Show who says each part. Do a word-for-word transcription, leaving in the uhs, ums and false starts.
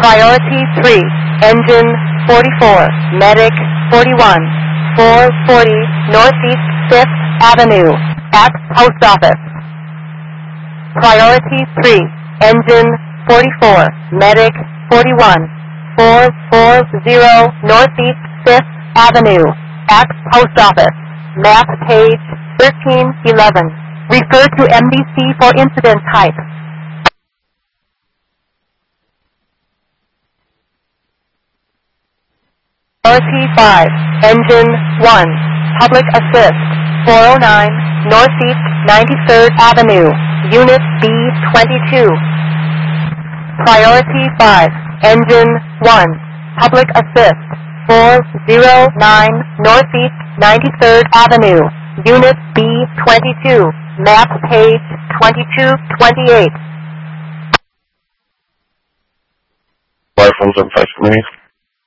Speaker 1: Priority three, engine forty-four, medic forty-one, four forty Northeast fifth Avenue, at Post Office. Priority three, engine forty-four, medic forty-one, four forty Northeast fifth Avenue, at Post Office. Map page thirteen eleven. Refer to M D C for incident type. Priority five, engine one, public assist, four oh nine Northeast ninety-third Avenue, Unit B twenty-two. Priority five, engine one, public assist, four oh nine Northeast ninety-third Avenue, Unit B twenty-two, map page twenty-two twenty-eight.
Speaker 2: Life one seven five,